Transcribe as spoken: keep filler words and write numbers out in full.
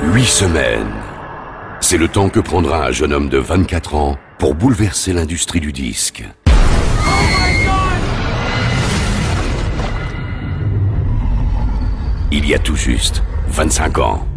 Huit semaines. C'est le temps que prendra un jeune homme de vingt-quatre ans pour bouleverser l'industrie du disque. Il y a tout juste vingt-cinq ans.